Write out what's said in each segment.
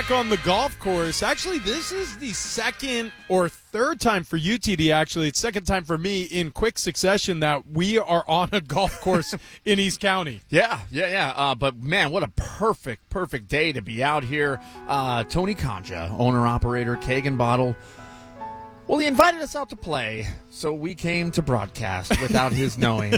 back on the golf course. Actually, this is the second or third time for UTD, actually. It's second time for me in quick succession that we are on a golf course in East County. Yeah. But, man, what a perfect day to be out here. Tony Conja, owner-operator, Keg and Bottle. Well, he invited us out to play, so we came to broadcast without his knowing.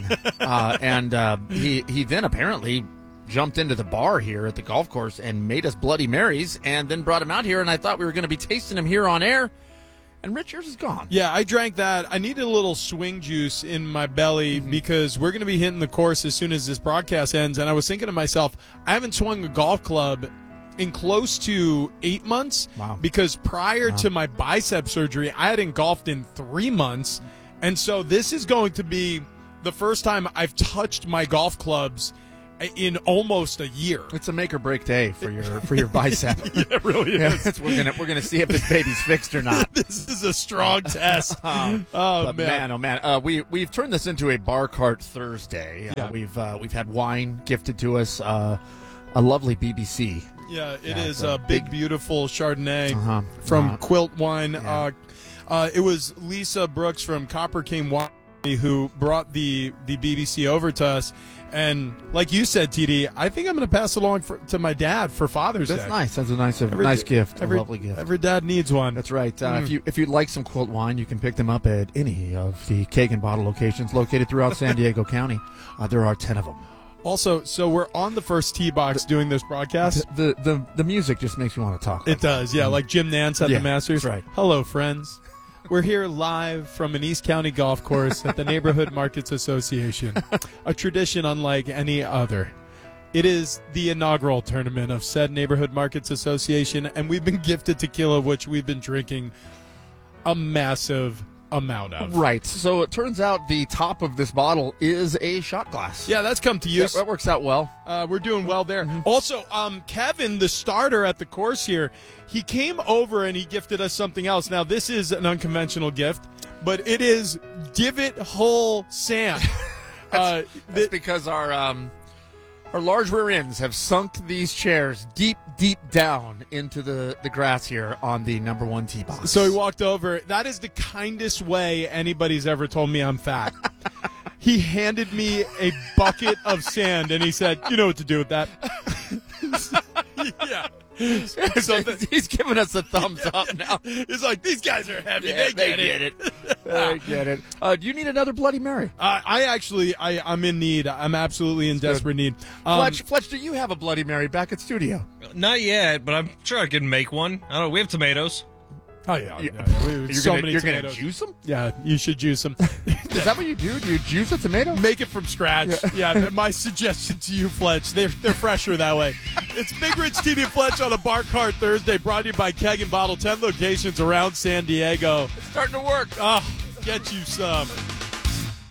He then apparently jumped into the bar here at the golf course and made us Bloody Marys and then brought him out here, and I thought we were going to be tasting him here on air. And Rich, yours is gone. Yeah, I drank that. I needed a little swing juice in my belly because we're going to be hitting the course as soon as this broadcast ends. And I was thinking to myself, I haven't swung a golf club in close to 8 months. Wow. Because prior to my bicep surgery, I hadn't golfed in 3 months. And so this is going to be the first time I've touched my golf clubs in almost a year. It's a make or break day for your bicep. Yeah, it really is. We're gonna see if this baby's fixed or not. This is a strong test. Oh man. We've turned this into a bar cart Thursday. Yeah. We've had wine gifted to us. A lovely BBC. Yeah, it is a big, beautiful Chardonnay from Uh-huh. Quilt Wine. Yeah. It was Lisa Brooks from Copper King Wine who brought the BBC over to us. And like you said, TD, I think I'm going to pass it along to my dad for Father's Day. That's nice. That's a nice gift. A lovely gift. Every dad needs one. That's right. If you'd like some Quilt Wine, you can pick them up at any of the Keg and Bottle locations located throughout San Diego County. There are 10 of them. Also, so we're on the first tee box doing this broadcast. The music just makes me want to talk. It does, yeah, like Jim Nance at the Masters. That's right. Hello, friends. We're here live from an East County golf course at the Neighborhood Markets Association, a tradition unlike any other. It is the inaugural tournament of said Neighborhood Markets Association, and we've been gifted tequila, which we've been drinking a massive amount of. Right. So it turns out the top of this bottle is a shot glass. Yeah, that's come to use. That works out well. We're doing well there. Also, Kevin, the starter at the course here, he came over and he gifted us something else. Now, this is an unconventional gift, but it is divot hole sand. That's because our large rear ends have sunk these chairs deep down into the grass here on the number one tee box. So he walked over. That is the kindest way anybody's ever told me I'm fat. He handed me a bucket of sand, and he said, "You know what to do with that." Yeah. So he's giving us a thumbs up now. He's like, these guys are heavy. Yeah, they get it. They get it. Do you need another Bloody Mary? I'm in need. I'm absolutely in desperate need. Fletch, do you have a Bloody Mary back at studio? Not yet, but I'm sure I can make one. I don't know. We have tomatoes. Oh, yeah. You're going to juice them? Yeah, you should juice them. Is that what you do? Do you juice a tomato? Make it from scratch. Yeah, my suggestion to you, Fletch. They're fresher that way. It's Big Rich, TD, and Fletch on a Bar Cart Thursday, brought to you by Keg and Bottle, 10 locations around San Diego. It's starting to work. Oh, get you some.